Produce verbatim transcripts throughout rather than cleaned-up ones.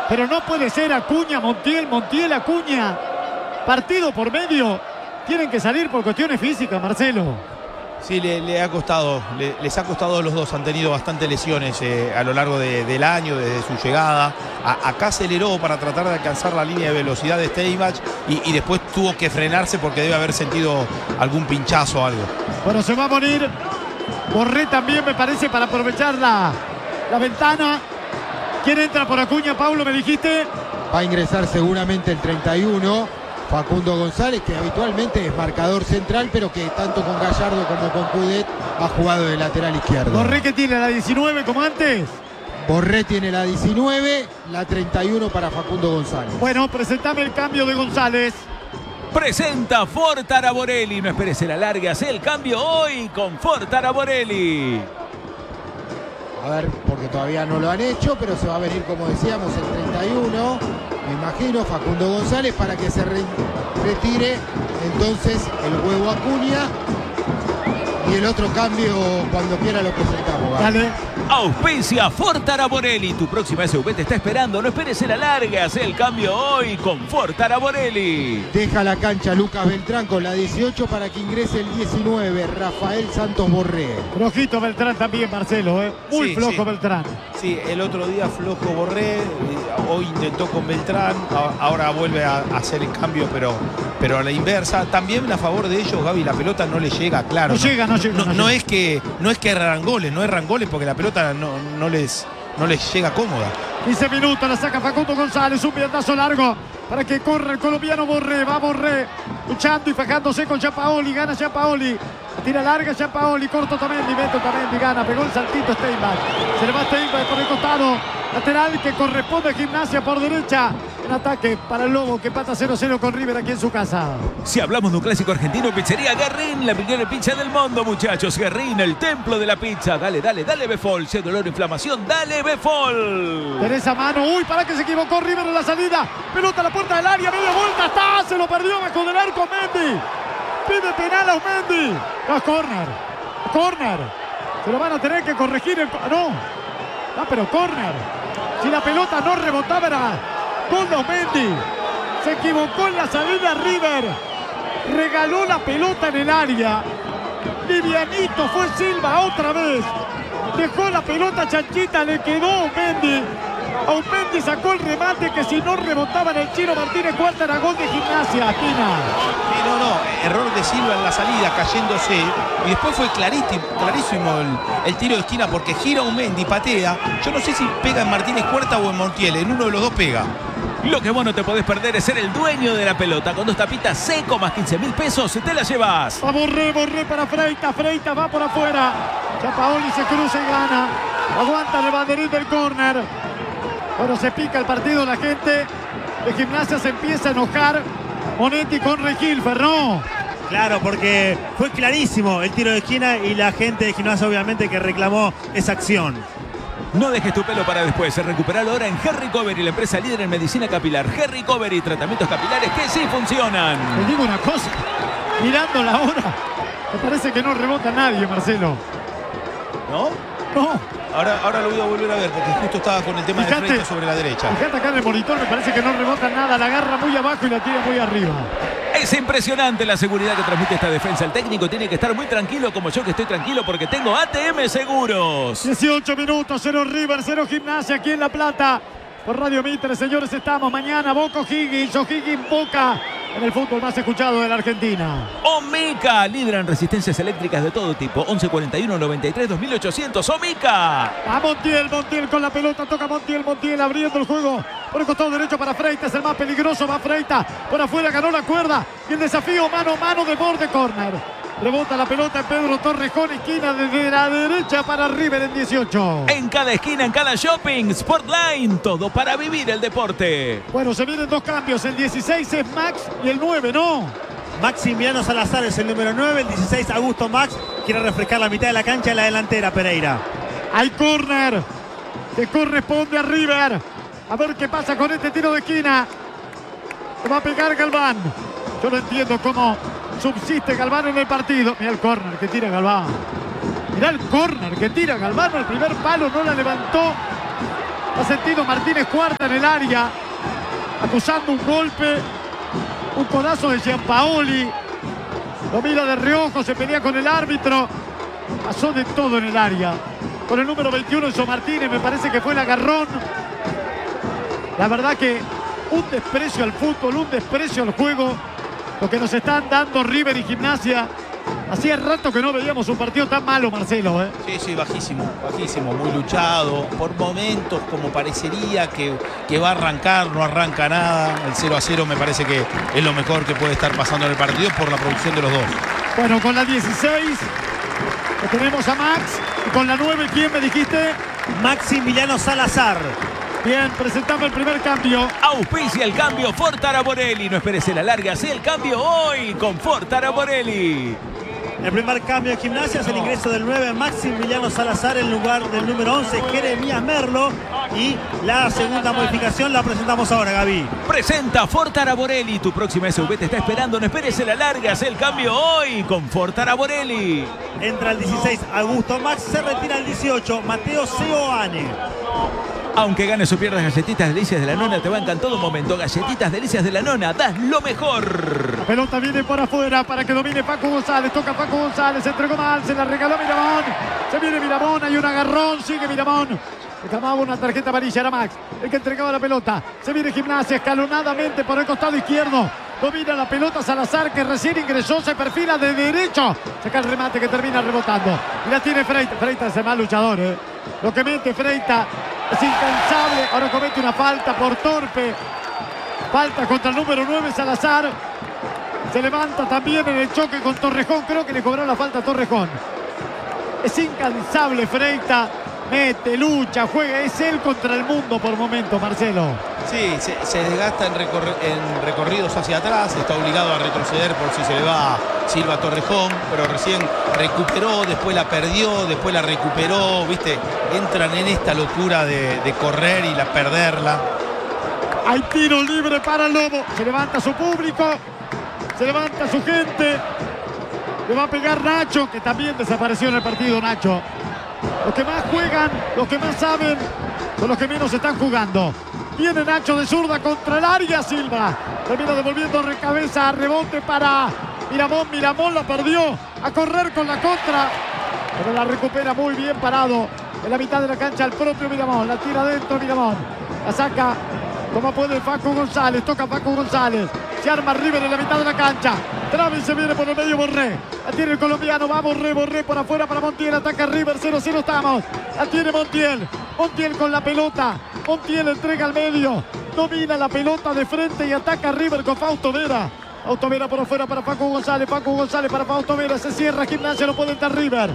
Pero no puede ser Acuña, Montiel, Montiel, Acuña. Partido por medio. Tienen que salir por cuestiones físicas, Marcelo. Sí, le, le ha costado, le, les ha costado a los dos, han tenido bastantes lesiones eh, a lo largo de, del año, desde su llegada. A, acá aceleró para tratar de alcanzar la línea de velocidad de Steinbach y, y después tuvo que frenarse porque debe haber sentido algún pinchazo o algo. Bueno, se va a morir Borré también, me parece, para aprovechar la, la ventana. ¿Quién entra por Acuña, Paulo, me dijiste? Va a ingresar seguramente el treinta y uno, Facundo González, que habitualmente es marcador central, pero que tanto con Gallardo como con Coudet ha jugado de lateral izquierdo. Borré, que tiene la diecinueve como antes. Borré tiene la diecinueve, la treinta y uno para Facundo González. Bueno, presentame el cambio de González. Presenta Ford Araborelli. No esperes el alargue, haz el cambio hoy con Ford Araborelli. A ver, porque todavía no lo han hecho, pero se va a venir, como decíamos, el treinta y uno. Me imagino, Facundo González, para que se re retire entonces el huevo Acuña. Y el otro cambio, cuando quiera, lo presentamos. ¿Vale? Dale. Auspicia Ford Araborelli. Tu próxima S U V te está esperando. No esperes el alargue, haz el cambio hoy con Ford Araborelli. Deja la cancha Lucas Beltrán con la dieciocho para que ingrese el diecinueve, Rafael Santos Borré. Flojito Beltrán también, Marcelo, ¿eh? Muy Sí, flojo sí. Beltrán. Sí, el otro día flojo Borré, hoy intentó con Beltrán, ahora vuelve a hacer el cambio, pero, pero a la inversa. También a favor de ellos, Gaby, la pelota no le llega, claro. No, no llega, no llega. No, no no llega. es que, no es que erran goles, no erran goles porque la pelota no, no, les, no les llega cómoda. quince minutos, la saca Facundo González, un piernazo largo para que corra el colombiano Borré. Va Borré, luchando y fajándose con Giampaoli, gana Giampaoli. Tira larga Giampaoli, corto Tamendi, Beto Tamendi, gana, pegó el saltito Steinbach. Se le va Steinbach por el costado, lateral que corresponde a Gimnasia por derecha. En ataque para el Lobo, que pata cero cero con River aquí en su casa. Si hablamos de un clásico argentino, Pizzería Guerrín, la primera pizza del mundo, muchachos. Guerrín, el templo de la pizza. Dale, dale, dale Befol. Si hay dolor o inflamación, dale Befol. Teresa mano, uy, para que se equivocó River en la salida. Pelota a la puerta del área, media vuelta, está, se lo perdió bajo del arco Mendy. Pide penal a Mendy. No, corner, corner. Se lo van a tener que corregir. El... No, no, pero corner. Si la pelota no rebotaba era gol de Mendy. Se equivocó en la salida River. Regaló la pelota en el área. Livianito fue Silva otra vez. Dejó la pelota chanchita, le quedó Mendy. Aupendi sacó el remate que si no rebotaba en el Chino Martínez Cuarta era gol de Gimnasia, Pina. Sí, no, no, error de Silva en la salida, cayéndose. Y después fue clarísimo, clarísimo el, el tiro de esquina porque gira un Mendy, patea. Yo no sé si pega en Martínez Cuarta o en Montiel, en uno de los dos pega. Lo que vos no te podés perder es ser el dueño de la pelota. Con dos tapitas seco más quince mil pesos, te la llevas. Va Borré, Borré para Freitas, Freitas va por afuera. Giampaoli se cruza y gana. Aguanta el banderín del córner. Bueno, se pica el partido, la gente de Gimnasia se empieza a enojar. Monetti con Regilfer, ¿no? Claro, porque fue clarísimo el tiro de esquina y la gente de Gimnasia obviamente que reclamó esa acción. No dejes tu pelo para después. Recuperalo ahora en Hair Recovery, la empresa líder en medicina capilar. Hair Recovery, tratamientos capilares que sí funcionan. Te digo una cosa, mirando la hora, me parece que no rebota nadie, Marcelo. ¿No? No. Ahora, ahora lo voy a volver a ver porque justo estaba con el tema Fíjate, de Freitas sobre la derecha. Fíjate acá en el monitor, me parece que no rebota nada. La agarra muy abajo y la tira muy arriba. Es impresionante la seguridad que transmite esta defensa. El técnico tiene que estar muy tranquilo, como yo que estoy tranquilo porque tengo A T M Seguros. dieciocho minutos, cero River, cero Gimnasia aquí en La Plata. Por Radio Mitre, señores, estamos mañana. Boca O'Higgins, O'Higgins Boca, en el fútbol más escuchado de la Argentina. Omica, líder en resistencias eléctricas de todo tipo. once cuarenta y uno noventa y tres dos mil ochocientos. Omica. A Montiel, Montiel con la pelota, toca Montiel, Montiel abriendo el juego por el costado derecho para Freitas, el más peligroso, va Freitas, por afuera ganó la cuerda y el desafío mano a mano de borde córner. Rebota la pelota en Pedro Torrejón, esquina desde la derecha para River en dieciocho. En cada esquina, en cada shopping, Sportline, todo para vivir el deporte. Bueno, se vienen dos cambios, el dieciséis es Max y el nueve, ¿no? Maximiliano Salazar es el número nueve, el dieciséis Augusto Max quiere refrescar la mitad de la cancha en la delantera, Pereira. Hay córner que corresponde a River. A ver qué pasa con este tiro de esquina. Le va a pegar Galván. Yo no entiendo cómo subsiste Galván en el partido. Mira el córner que tira Galván. Mira el córner que tira Galván. El primer palo no la levantó Ha sentido Martínez Cuarta en el área, acusando un golpe, un codazo de Gianpaoli. Lo mira de reojo, se pelea con el árbitro. Pasó de todo en el área. Con el número veintiuno, Enzo Martínez, me parece que fue el agarrón. La verdad que un desprecio al fútbol, un desprecio al juego. Lo que nos están dando River y Gimnasia. Hacía rato que no veíamos un partido tan malo, Marcelo, ¿eh? Sí, sí, bajísimo, bajísimo, muy luchado. Por momentos, como parecería que, que va a arrancar, no arranca nada. El cero a cero me parece que es lo mejor que puede estar pasando en el partido por la producción de los dos. Bueno, con la dieciséis tenemos a Max. Y con la nueve, ¿quién me dijiste? Maximiliano Salazar. Bien, presentamos el primer cambio. Auspicia el cambio Ford Taraborelli. No esperes la larga, haz el cambio hoy con Ford Taraborelli. El primer cambio de Gimnasia es el ingreso del nueve Maximiliano Salazar en lugar del número once Jeremías Merlo. Y la segunda modificación la presentamos ahora, Gaby. Presenta Ford Taraborelli. Tu próxima S U V te está esperando. No esperes la larga, haz el cambio hoy con Ford Taraborelli. Entra el dieciséis Augusto Max, se retira el dieciocho Mateo Seoane. Aunque ganes o pierdas galletitas delicias de la nona, te bancan todo momento. Galletitas delicias de la nona, das lo mejor. La pelota viene por afuera para que domine Paco González. Toca Paco González, se entregó mal, se la regaló Miramón. Se viene Miramón, hay un agarrón, sigue Miramón. Reclamaba una tarjeta amarilla, era Max el que entregaba la pelota. Se viene Gimnasia escalonadamente por el costado izquierdo. Domina la pelota Salazar, que recién ingresó, se perfila de derecho. Saca el remate que termina rebotando. Y la tiene Freita. Freita es el mal luchador, ¿eh? Lo que mete Freita es incansable. Ahora comete una falta por torpe. Falta contra el número nueve, Salazar. Se levanta también en el choque con Torrejón. Creo que le cobró la falta a Torrejón. Es incansable Freita. Mete, lucha, juega. Es él contra el mundo por momento, Marcelo. Sí, se, se desgasta en, recorri en recorridos hacia atrás. Está obligado a retroceder por si se le va Silva Torrejón. Pero recién recuperó, después la perdió, después la recuperó. ¿Viste? Entran en esta locura de, de correr y la perderla. Hay tiro libre para el Lobo. Se levanta su público. Se levanta su gente. Le va a pegar Nacho, que también desapareció en el partido, Nacho. Los que más juegan, los que más saben, son los que menos están jugando. Viene Nacho de zurda contra el área, Silva. Termina devolviendo de cabeza, rebote para Miramón. Miramón la perdió. A correr con la contra. Pero la recupera muy bien parado. En la mitad de la cancha el propio Miramón. La tira adentro Miramón. La saca como puede Paco González. Toca Paco González. Se arma River en la mitad de la cancha. Travis se viene por el medio, Borré. La tiene el colombiano, va Borré, Borré por afuera para Montiel. Ataca River, cero cero estamos. La tiene Montiel. Montiel con la pelota. Montiel entrega al medio. Domina la pelota de frente y ataca River con Fausto Vera. Fausto Vera por afuera para Paco González. Paco González para Fausto Vera. Se cierra Gimnasia, no puede entrar River.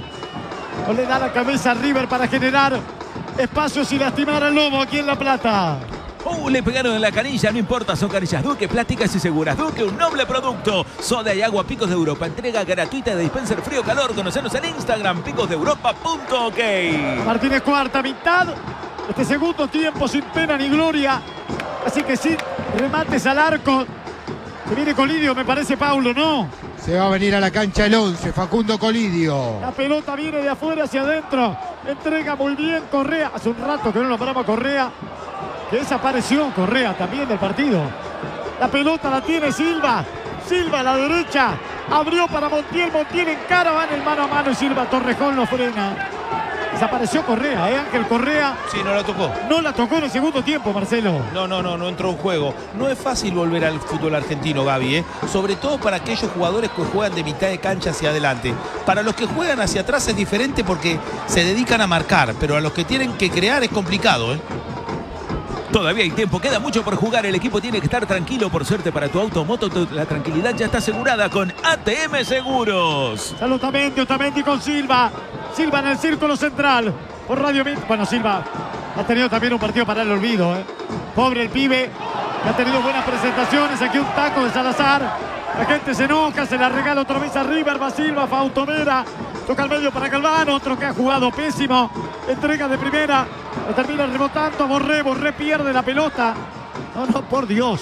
No le da la cabeza a River para generar espacios y lastimar al Lobo aquí en La Plata. Uh, le pegaron en la canilla, no importa, son canillas Duque, plásticas y seguras. Duque, un noble producto. Soda y agua Picos de Europa. Entrega gratuita de dispenser frío-calor. Conocenos en Instagram, picos de europa punto ok. Martínez Cuarta, mitad. Este segundo tiempo sin pena ni gloria. Así que sí, remates al arco. Se viene Colidio, me parece, Paulo, ¿no? Se va a venir a la cancha el once, Facundo Colidio. La pelota viene de afuera hacia adentro. Entrega muy bien Correa. Hace un rato que no nombramos a Correa. Que desapareció Correa también del partido. La pelota la tiene Silva. Silva a la derecha. Abrió para Montiel. Montiel encara, va en el mano a mano y Silva. Torrejón lo frena. Desapareció Correa, ¿eh? Ángel Correa. Sí, no la tocó. No la tocó en el segundo tiempo, Marcelo. No, no, no, no entró en juego. No es fácil volver al fútbol argentino, Gaby, ¿eh? Sobre todo para aquellos jugadores que juegan de mitad de cancha hacia adelante. Para los que juegan hacia atrás es diferente porque se dedican a marcar, pero a los que tienen que crear es complicado, ¿eh? Todavía hay tiempo, queda mucho por jugar. El equipo tiene que estar tranquilo. Por suerte para tu auto o moto, la tranquilidad ya está asegurada con A T M Seguros. Salud Otamendi, Otamendi con Silva. Silva en el círculo central. Por Radio Mit. Bueno, Silva ha tenido también un partido para el olvido, ¿eh? Pobre el pibe. Que ha tenido buenas presentaciones. Aquí un taco de Salazar. La gente se enoja, se la regala otra vez a River. Va Silva, Fausto Vera. Toca al medio para Galvano. Otro que ha jugado pésimo. Entrega de primera. La termina rebotando. Borré, Borré pierde la pelota. No, no, por Dios.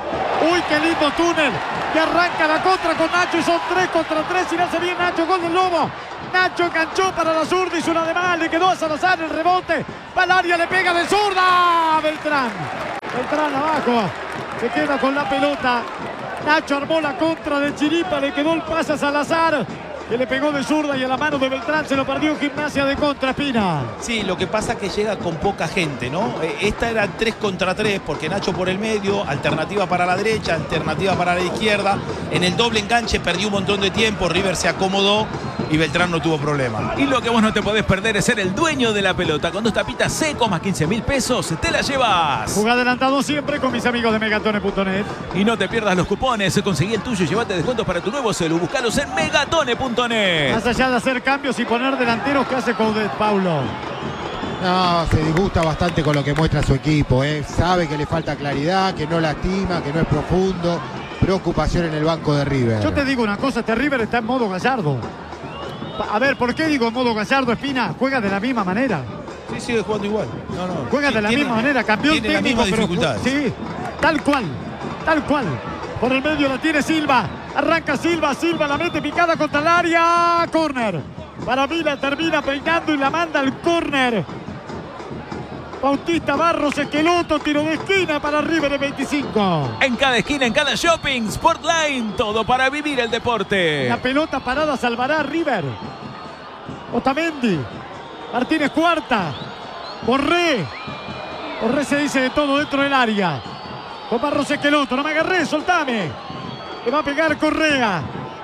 Uy, qué lindo túnel. Que arranca la contra con Nacho y son tres contra tres. Y no hace bien Nacho. Gol del Lobo. Nacho enganchó para la zurda, hizo una de más, le quedó a Salazar el rebote. Va al área, le pega de zurda. Beltrán. Beltrán abajo. Se queda con la pelota. Nacho armó la contra de Chiripa, le quedó el pase a Salazar, que le pegó de zurda y a la mano de Beltrán se lo perdió Gimnasia de contra, Espina. Sí, lo que pasa es que llega con poca gente, ¿no? Esta era tres contra tres, porque Nacho por el medio, alternativa para la derecha, alternativa para la izquierda. En el doble enganche perdió un montón de tiempo, River se acomodó y Beltrán no tuvo problema. Y lo que vos no te podés perder es ser el dueño de la pelota. Con dos tapitas secos más quince mil pesos, te la llevas. Jugá adelantado siempre con mis amigos de megatone punto net. Y no te pierdas los cupones. Conseguí el tuyo y llévate descuentos para tu nuevo celu. Buscalos en megatone punto net. Más allá de hacer cambios y poner delanteros, ¿qué hace Coudet, Paulo? No, se disgusta bastante con lo que muestra su equipo, ¿eh? Sabe que le falta claridad, que no lastima, que no es profundo. Preocupación en el banco de River. Yo te digo una cosa, este River está en modo Gallardo. A ver, ¿por qué digo en modo Gallardo, Espina? Juega de la misma manera. Sí, sigue jugando igual. No, no. Juega Sí, de la tiene, misma manera, cambió el tiene técnico, las mismas pero dificultades. sí, tal cual, tal cual. Por el medio la tiene Silva, arranca Silva, Silva la mete picada contra el área, córner. Para Vila termina peinando y la manda al córner. Bautista Barros Esqueloto, tiro de esquina para River en veinticinco. En cada esquina, en cada shopping, Sportline, todo para vivir el deporte. La pelota parada salvará a River. Otamendi, Martínez Cuarta, Borré. Borré se dice de todo dentro del área. Con Barros Esqueloto, no me agarré, soltame. Le va a pegar Correa.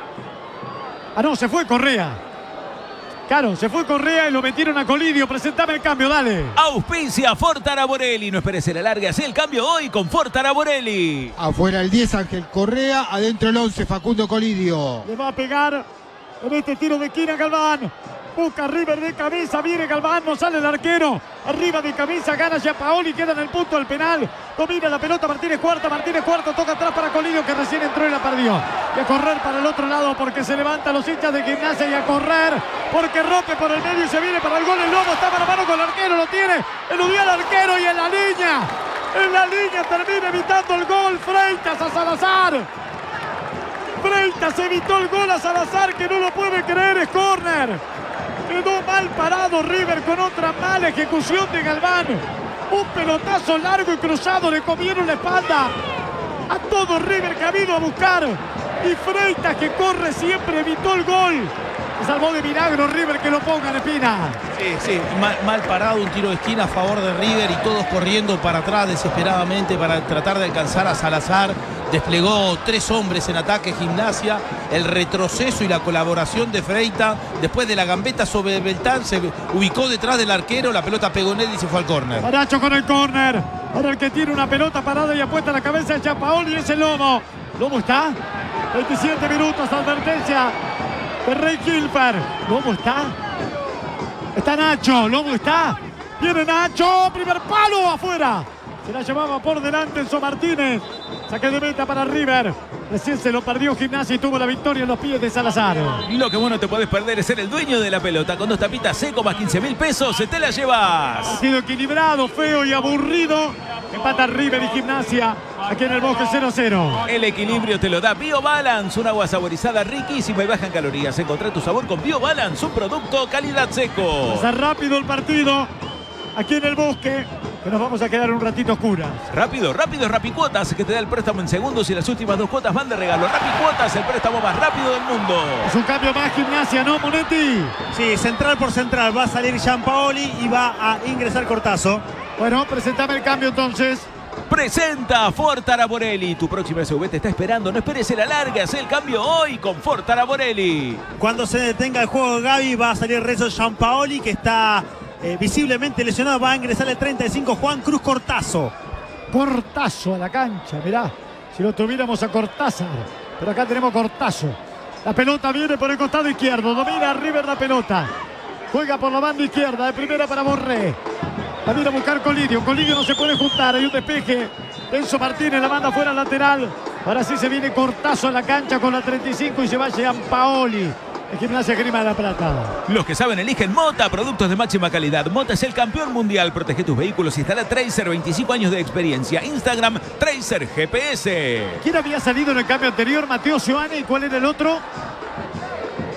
Ah, no, se fue Correa. Claro, se fue Correa y lo metieron a Colidio. Presentame el cambio, dale. Auspicia Fort Araborelli. No esperes el alargue, haz el cambio hoy con Fort Araborelli. Afuera el diez, Ángel Correa. Adentro el once, Facundo Colidio. Le va a pegar en este tiro de esquina Galván. Busca River de cabeza, viene Galván, no sale el arquero. Arriba de cabeza, gana Giampaoli, queda en el punto del penal. Domina la pelota Martínez Cuarta, Martínez Cuarta toca atrás para Colidio, que recién entró y la perdió. Y a correr para el otro lado porque se levantan los hinchas de Gimnasia y a correr porque rompe por el medio y se viene para el gol. El Lobo está mano a mano con el arquero, lo tiene. Eludió al arquero y en la línea. En la línea termina evitando el gol. Freitas a Salazar. Freitas evitó el gol a Salazar, que no lo puede creer, es córner. Quedó mal parado River con otra mala ejecución de Galván. Un pelotazo largo y cruzado, le comieron la espalda a todo River que ha ido a buscar. Y Freitas, que corre siempre, evitó el gol. Se salvó de milagro River, que lo ponga en Espina. Sí, sí, mal, mal parado, un tiro de esquina a favor de River y todos corriendo para atrás desesperadamente para tratar de alcanzar a Salazar. Desplegó tres hombres en ataque Gimnasia. El retroceso y la colaboración de Freitas. Después de la gambeta sobre Beltrán, se ubicó detrás del arquero. La pelota pegó en él y se fue al córner. Nacho con el córner. Ahora el que tiene una pelota parada y apuesta la cabeza de Giampaoli es el Lobo. Lobo está. veintisiete minutos, advertencia de Rey Kilper. Lobo está. Está Nacho. Lobo está. Viene Nacho. Primer palo afuera. Se la llevaba por delante Enzo Martínez. Saque de meta para River. Recién se lo perdió Gimnasia y tuvo la victoria en los pies de Salazar. Y lo que vos no te podés perder es ser el dueño de la pelota. Con dos tapitas seco más quince mil pesos, te la llevas. Ha sido equilibrado, feo y aburrido. Empata River y Gimnasia aquí en el Bosque cero cero. El equilibrio te lo da BioBalance, un agua saborizada riquísima y baja en calorías. Encontrá tu sabor con BioBalance, un producto calidad seco. Pasa rápido el partido aquí en el Bosque, que nos vamos a quedar un ratito oscuras. Rápido, rápido, Rapicuotas, que te da el préstamo en segundos y las últimas dos cuotas van de regalo. Rapicuotas, el préstamo más rápido del mundo. Es un cambio más Gimnasia, ¿no, Monetti? Sí, central por central. Va a salir Giampaoli y va a ingresar Cortazo. Bueno, presentame el cambio entonces. Presenta Fort Araborelli. Tu próxima S U V te está esperando. No esperes el alargue. Haz el cambio hoy con Fort Araborelli. Cuando se detenga el juego Gaby, va a salir Renzo Giampaoli, que está eh, visiblemente lesionado. Va a ingresar el treinta y cinco Juan Cruz Cortazo. Cortazo a la cancha, mirá. Si lo tuviéramos a Cortázar. Pero acá tenemos Cortazo. La pelota viene por el costado izquierdo. Domina River la pelota. Juega por la banda izquierda. De primera para Borré. La viene a buscar Colidio. Colidio no se puede juntar. Hay un despeje. Enzo Martínez la manda fuera lateral. Ahora sí se viene Cortazo a la cancha con la treinta y cinco y se va Giampaoli. El Gimnasia Grima de la Plata. Los que saben eligen Mota, productos de máxima calidad. Mota es el campeón mundial. Protege tus vehículos. Instala Tracer, veinticinco años de experiencia. Instagram, Tracer G P S. ¿Quién había salido en el cambio anterior? Mateo Sioane. ¿Y cuál era el otro?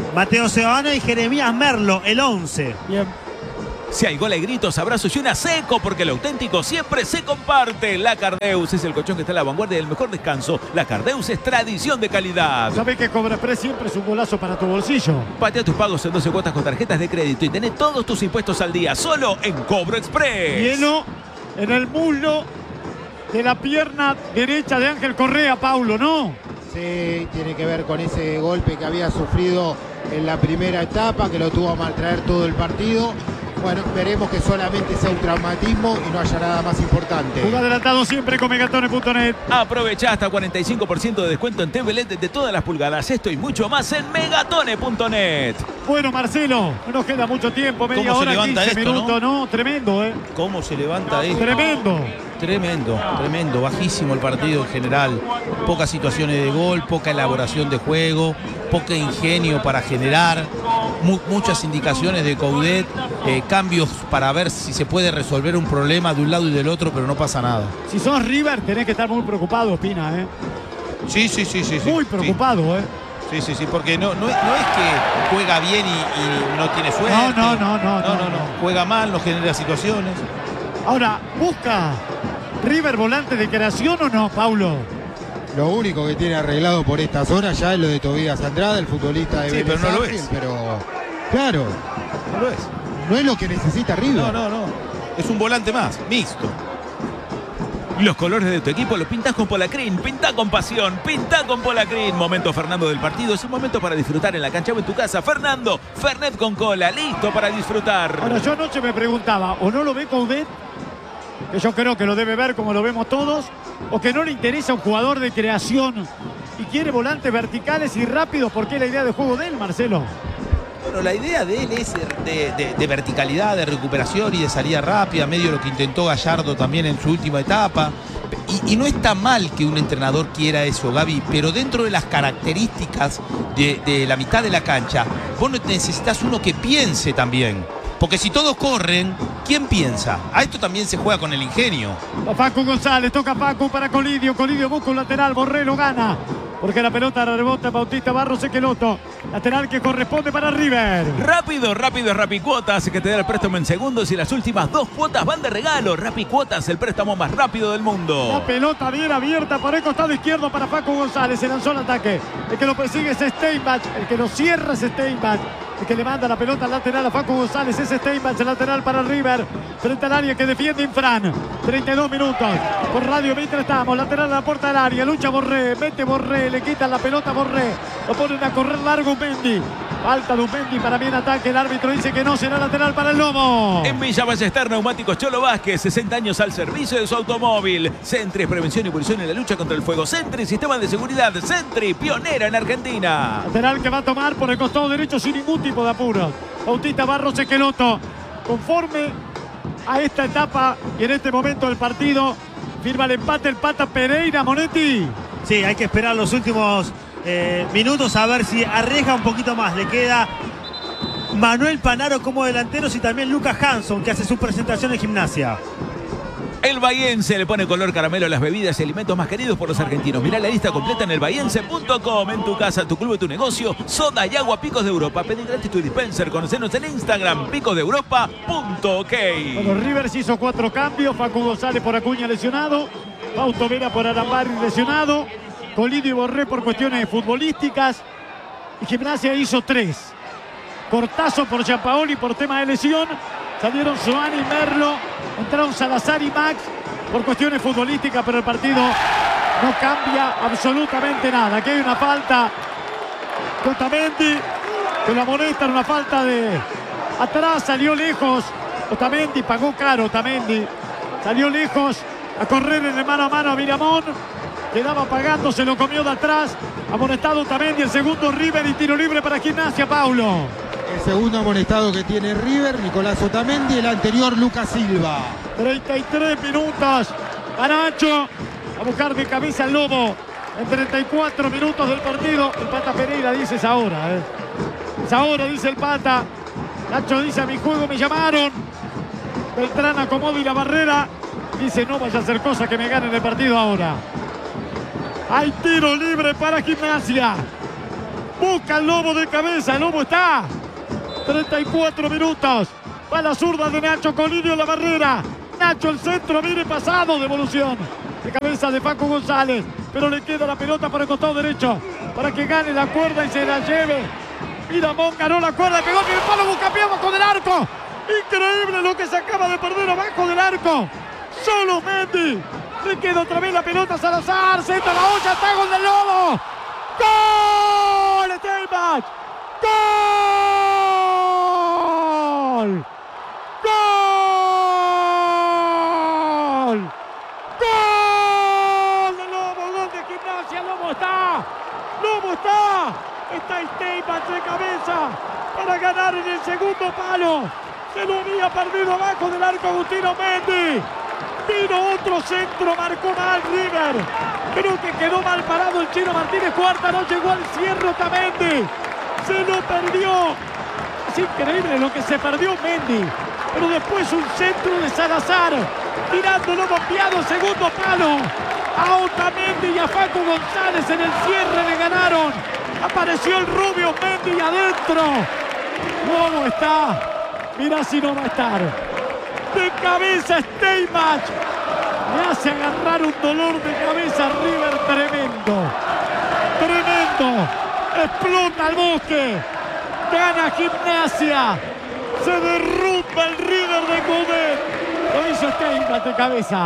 Mateo Sebano y Jeremías Merlo, el once. Bien. Si hay gol, hay gritos, abrazos y una seco, porque lo auténtico siempre se comparte. La Cardeus es el colchón que está a la vanguardia del mejor descanso. La Cardeus es tradición de calidad. Sabés que Cobra Express siempre es un golazo para tu bolsillo. Patea tus pagos en doce cuotas con tarjetas de crédito y tenés todos tus impuestos al día, solo en Cobro Express. Hielo en el muslo de la pierna derecha de Ángel Correa, Paulo, ¿no? Sí, tiene que ver con ese golpe que había sufrido en la primera etapa, que lo tuvo a maltraer todo el partido. Bueno, veremos que solamente sea un traumatismo y no haya nada más importante. Juega adelantado siempre con megatone punto net. Aprovecha hasta cuarenta y cinco por ciento de descuento en T V L E D de todas las pulgadas. Esto y mucho más en megatone punto net. Bueno, Marcelo, no nos queda mucho tiempo, media ¿Cómo se hora, levanta quince esto, minutos, ¿no? Tremendo, ¿eh? ¿Cómo se levanta esto? Tremendo. Tremendo, tremendo, bajísimo el partido en general, pocas situaciones de gol, poca elaboración de juego, poco ingenio para generar, mu muchas indicaciones de Coudet, eh, cambios para ver si se puede resolver un problema de un lado y del otro, pero no pasa nada. Si sos River, tenés que estar muy preocupado, Espina, ¿eh? Sí, sí, sí, sí. Muy sí, preocupado, ¿eh? Sí, sí, sí, porque no, no, es, no es que juega bien y, y no tiene suerte. No, no, no, no, no, no, no. Juega mal, no genera situaciones. Ahora, busca River volante de creación o no, Paulo. Lo único que tiene arreglado por esta zona ya es lo de Tobías Andrade, el futbolista de Sí, Vélez pero no lo Sarsfield, es. pero claro, No lo es. no es lo que necesita River. No, no, no. Es un volante más, mixto. Los colores de tu equipo los pintás con Polacrin, pintá con pasión, pintá con Polacrin. Momento Fernando del partido, es un momento para disfrutar en la cancha o en tu casa. Fernando, Fernet con cola, listo para disfrutar. Ahora, yo anoche me preguntaba, ¿o no lo ve Coudet? Que yo creo que lo debe ver como lo vemos todos, o que no le interesa un jugador de creación y quiere volantes verticales y rápidos, porque es la idea de juego de él, Marcelo. Bueno, la idea de él es de, de, de verticalidad, de recuperación y de salida rápida, medio lo que intentó Gallardo también en su última etapa. Y, y no está mal que un entrenador quiera eso, Gaby, pero dentro de las características de, de la mitad de la cancha, vos necesitas uno que piense también. Porque si todos corren, ¿quién piensa? A esto también se juega con el ingenio. A Facu González, toca Facu para Colidio, Colidio busca un lateral, Borrero gana, porque la pelota rebota Bautista Barros Esqueloto, lateral que corresponde para River. Rápido, rápido es Rapicuotas, que te da el préstamo en segundos y las últimas dos cuotas van de regalo. Rapicuotas, el préstamo más rápido del mundo. La pelota bien abierta por el costado izquierdo para Facu González, se lanzó el ataque. El que lo persigue es Steinbach, el que lo cierra es Steinbach. El que le manda la pelota al lateral a Facu González es Steinbach, el lateral para River, frente al área que defiende Infran. treinta y dos minutos, por Radio mientras estamos, lateral a la puerta del área, lucha Borré, mete Borré, le quitan la pelota a Borré, lo ponen a correr largo Mendy. Falta de Mendy para bien ataque, el árbitro dice que no, será lateral para el Lobo. En Villa Ballester, Neumáticos Cholo Vázquez, sesenta años al servicio de su automóvil. Sentry, prevención y pulsión en la lucha contra el fuego. Sentry, sistema de seguridad. Sentry, pionera en Argentina. Lateral que va a tomar por el costado derecho sin ningún tipo de apuro. Bautista Barros Esqueloto, conforme a esta etapa y en este momento del partido, firma el empate el Pata Pereira, Monetti. Sí, hay que esperar los últimos eh, minutos a ver si arriesga un poquito más. Le queda Manuel Panaro como delanteros y también Lucas Hanson, que hace su presentación en Gimnasia. El Bahiense le pone color caramelo a las bebidas y alimentos más queridos por los argentinos. Mirá la lista completa en el bahiense punto com. En tu casa, tu club, tu negocio. Soda y agua Picos de Europa. Pedí gratis tu dispenser. Conocenos en Instagram. picos de europa punto ok. Bueno, Rivers hizo cuatro cambios. Facu González por Acuña lesionado. Fausto Vera por Arambari lesionado. Colidio y Borré por cuestiones futbolísticas. Y Gimnasia hizo tres. Cortazo por Giampaoli por tema de lesión. Salieron Soani y Merlo. Entraron Salazar y Max por cuestiones futbolísticas, pero el partido no cambia absolutamente nada. Aquí hay una falta de Otamendi, que la amonestan, una falta de atrás, salió lejos. Otamendi pagó caro, Otamendi. Salió lejos a correr en el mano a mano a Miramón. Quedaba pagando, se lo comió de atrás. Amonestado Otamendi, el segundo River y tiro libre para Gimnasia, Paulo. El segundo amonestado que tiene River, Nicolás Otamendi, el anterior Lucas Silva. treinta y tres minutos. Caracho a buscar de cabeza al Lobo. En treinta y cuatro minutos del partido. El Pata Pereira dice es ahora. ¿eh? Es ahora, dice el Pata. Nacho dice a mi juego me llamaron. Beltrán acomoda y la barrera. Dice no vaya a hacer cosa que me ganen el partido ahora. Hay tiro libre para Gimnasia. Busca el Lobo de cabeza. El Lobo está. treinta y cuatro minutos. Va la zurda de Nacho Colidio en la barrera. Nacho el centro, viene pasado. Devolución de cabeza de Facu González. Pero le queda la pelota para el costado derecho. Para que gane la cuerda y se la lleve. Miramón ganó la cuerda. Pegó en el palo. Buscapié abajo del arco. Increíble lo que se acaba de perder abajo del arco. Solo Mendy. Le queda otra vez la pelota a Salazar. Centra la olla. Está gol del Lobo. ¡Gol! Steinbach. ¡Gol! ¡Gol! ¡Gol del Lobo! ¡Gol de Gimnasia! ¡Lobo está! ¡Lobo está! Está Steinbach de cabeza para ganar en el segundo palo. Se lo había perdido abajo del arco Agustino Mendy. Vino otro centro, marcó mal River. Creo que quedó mal parado el Chino Martínez. Cuarta, no llegó al cierre Otamendi. Se lo perdió. Es increíble lo que se perdió Mendy. Pero después un centro de Salazar. Tirándolo bombeado, segundo palo. A Otamendi y a Facu González en el cierre le ganaron. Apareció el rubio Mendy adentro. Lobo está. Mirá si no va a estar. De cabeza Steinbach. Le hace agarrar un dolor de cabeza a River tremendo. Tremendo. Explota el Bosque. Gana Gimnasia. Se derrumba el River de Coudet. Lo hizo Steinbach de cabeza.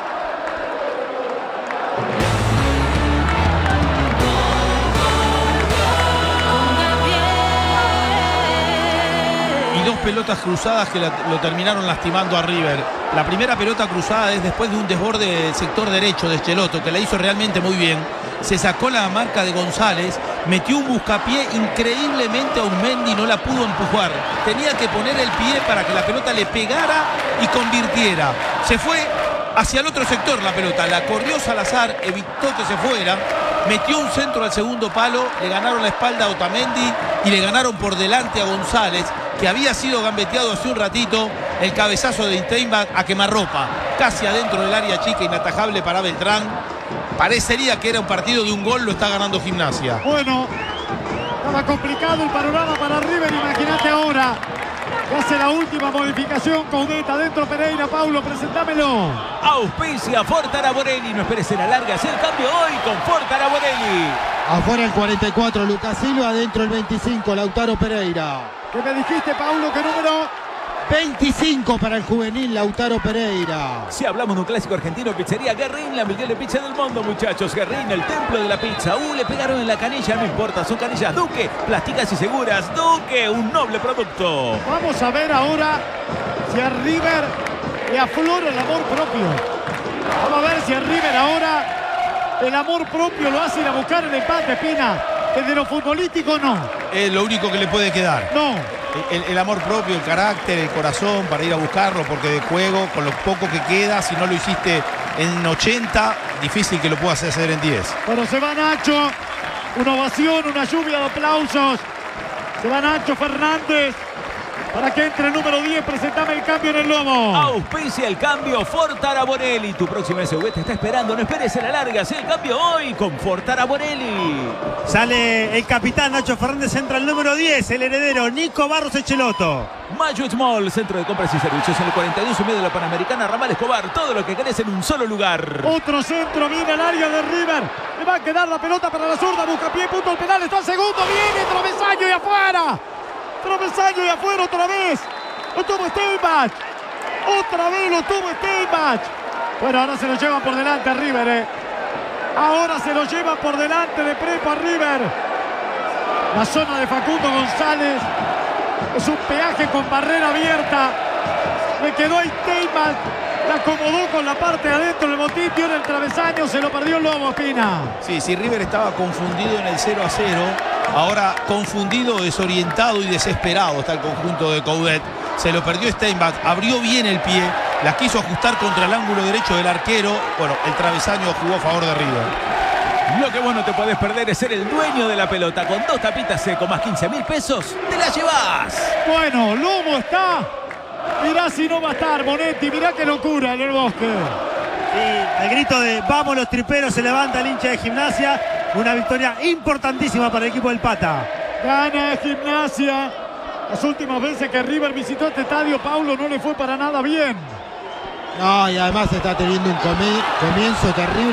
Dos pelotas cruzadas que la, lo terminaron lastimando a River. La primera pelota cruzada es después de un desborde del sector derecho de Schelotto, que la hizo realmente muy bien. Se sacó la marca de González, metió un buscapié increíblemente a Mendy, no la pudo empujar. Tenía que poner el pie para que la pelota le pegara y convirtiera. Se fue hacia el otro sector la pelota, la corrió Salazar, evitó que se fuera. Metió un centro al segundo palo, le ganaron la espalda a Otamendi y le ganaron por delante a González, que había sido gambeteado hace un ratito. El cabezazo de Steinbach a quemarropa, casi adentro del área chica, inatajable para Beltrán. Parecería que era un partido de un gol, lo está ganando Gimnasia. Bueno, estaba complicado el panorama para River, imagínate ahora. Que hace la última modificación, Coudet adentro Pereira. Paulo, presentámelo. Auspicia Ford Araborelli. No esperes en la larga, haz el cambio hoy con Ford Araborelli. Afuera el cuarenta y cuatro, Lucas Silva. Adentro el veinticinco, Lautaro Pereira. ¿Qué me dijiste, Paulo? ¿Qué número? veinticinco para el juvenil Lautaro Pereira. Si hablamos de un clásico argentino, Pizzería Guerrín, la mejor pizza del mundo, muchachos. Guerrín, el templo de la pizza. Uh, le pegaron en la canilla, no importa, son canillas Duque, plásticas y seguras. Duque, un noble producto. Vamos a ver ahora si a River le aflora el amor propio. Vamos a ver si a River ahora el amor propio lo hace ir a buscar el empate, Pina. Desde lo futbolístico no. Es lo único que le puede quedar. No. El, el amor propio, el carácter, el corazón para ir a buscarlo, porque de juego, con lo poco que queda, si no lo hiciste en ochenta, difícil que lo puedas hacer en diez. Pero se va Nacho, una ovación, una lluvia de aplausos. Se va Nacho Fernández para que entre el número diez. Presentame el cambio en el Lobo. Auspicia el cambio Ford Araborelli. Tu próxima S U V te está esperando. No esperes en la larga. Haz el cambio hoy con Ford Araborelli. Sale el capitán Nacho Fernández, entra el número diez, el heredero Nico Barros Schelotto. Mayo Small, centro de compras y servicios en el cuarenta y dos y medio de la Panamericana, Ramal Escobar. Todo lo que querés en un solo lugar. Otro centro, viene al área de River. Le va a quedar la pelota para la zurda. Buscapié, punto al penal. Está el segundo. Viene travesaño y afuera. Travesaño y afuera otra vez. Lo tuvo Steinbach. Otra vez lo tuvo Steinbach. Bueno, ahora se lo llevan por delante a River. Eh. Ahora se lo llevan por delante de Prepo a River. La zona de Facundo González. Es un peaje con barrera abierta. Le quedó a Steinbach. La acomodó con la parte de adentro del botín. Dio en el travesaño. Se lo perdió el Lobo, Pina. Sí, si River estaba confundido en el cero a cero, ahora confundido, desorientado y desesperado está el conjunto de Coudet. Se lo perdió Steinbach. Abrió bien el pie. La quiso ajustar contra el ángulo derecho del arquero. Bueno, el travesaño jugó a favor de River. Lo que vos no te podés perder es ser el dueño de la pelota. Con dos tapitas seco más quince mil pesos, te la llevas. Bueno, Lobo está. Mirá si no va a estar Monetti. Mirá qué locura en el Bosque. Y al grito de vamos los triperos se levanta el hincha de Gimnasia. Una victoria importantísima para el equipo del Pata. Gana Gimnasia. Las últimas veces que River visitó este estadio, Paulo, no le fue para nada bien. No, y además está teniendo un comienzo terrible.